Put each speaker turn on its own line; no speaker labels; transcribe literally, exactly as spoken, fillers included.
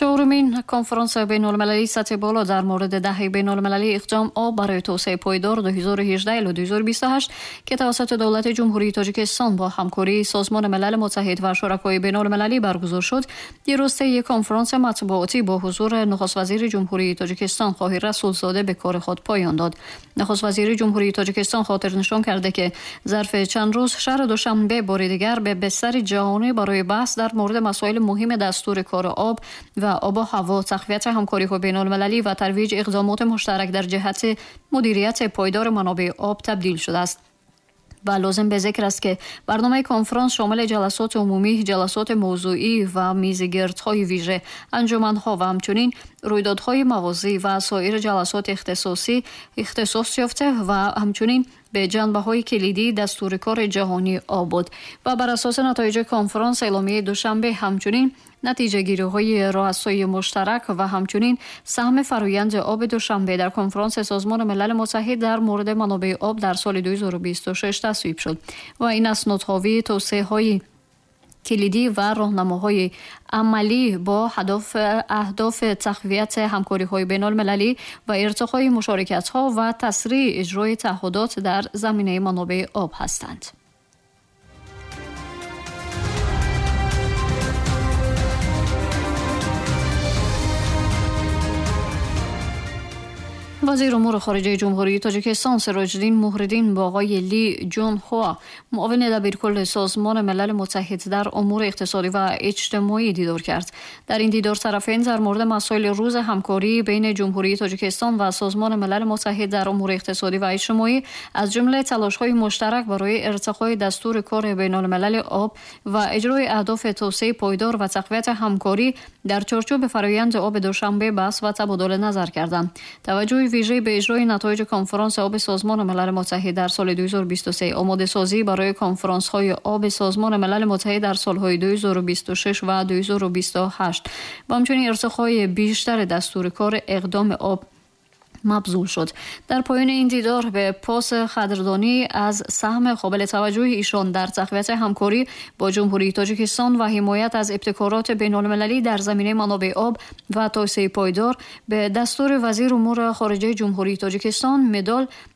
چهارمین کنفرانس بین‌المللی سطح بالا در مورد دهه بین‌المللی اقدام آب برای توسعه پایدار دو هزار و هجده الی دو هزار و بیست و هشت که توسط دولت جمهوری تاجیکستان با همکاری سازمان ملل متحد و شرکای بین‌المللی برگزار شد، دیروز یک کنفرانس مطبوعاتی با حضور نخست وزیر جمهوری تاجیکستان خاهر رسولزاده به کار خود پایان داد. نخست وزیر جمهوری تاجیکستان خاطر نشان کرده که ظرف چند روز شهر دوشنبه بار دیگر به بستر جهانی برای بحث در مورد مسائل مهم دستور کار آب و آب و هوا، تقویت همکاری‌های بین‌المللی و ترویج اقدامات مشترک در جهت مدیریت پایدار منابع آب تبدیل شده است. و لازم به ذکر است که برنامه کنفرانس شامل جلسات عمومی، جلسات موضوعی و میزگردهای ویژه، انجمن‌ها و همچنین رویدادهای موازی و سایر جلسات اختصاصی اختصاص یافته و همچنین به جنبه‌های کلیدی دستور کار جهانی آب بود. و بر اساس نتایج کنفرانس اعلامیه دوشنبه همچنین نتیجه گیری‌های رؤسای مشترک و همچنین سهم فرآیند آب دوشنبه در کنفرانس سازمان ملل متحد در مورد منابع آب در سال دو هزار و بیست و شش تصویب شد و این اسناد حاوی توصیه‌های کلیدی و راهنماهای عملی با هدف اهداف تقویت همکاری‌های بین‌المللی و ارتقای مشارکت‌ها و تسریع اجرای تعهدات در زمینه منابع آب هستند. وزیر امور خارجه جمهوری تاجیکستان سراج الدین مهردین با آقای لی جون هوا، معاون دبیرکل سازمان ملل متحد در امور اقتصادی و اجتماعی دیدار کرد. در این دیدار طرفین در مورد مسائل روز همکاری بین جمهوری تاجیکستان و سازمان ملل متحد در امور اقتصادی و اجتماعی، از جمله تلاش‌های مشترک برای ارتقای دستور کار بین‌المللی آب و اجرای اهداف توسعه پایدار و تقویت همکاری در چارچوب فرآیند آب دوشنبه بحث و تبادل نظر کردند. توجه ویژه به اجرای نتایج کنفرانس آب سازمان ملل متحد در سال دو هزار و بیست و سه، آماده سازی برای کنفرانس های آب سازمان ملل متحد در سالهای دو هزار و بیست و شش و دو هزار و بیست و هشت و همچنین ارتقای بیشتر دستور کار اقدام آب مبذول شد. در پایان این دیدار به پاس قدردانی از سهم قابل توجه ایشان در تقویت همکاری با جمهوری تاجیکستان و حمایت از ابتکارات بین‌المللی در زمینه منابع آب و توسعه پایدار، به دستور وزیر امور خارجه جمهوری تاجیکستان مدال